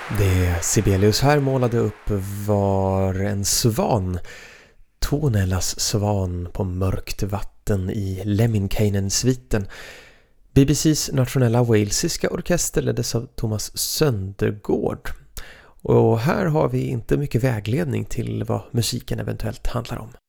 Det Sibelius här målade upp var en svan, Tuonelas svan på mörkt vatten i Lemminkäinen-sviten. BBCs nationella walesiska orkester leddes av Thomas Söndergaard. Och här har vi inte mycket vägledning till vad musiken eventuellt handlar om.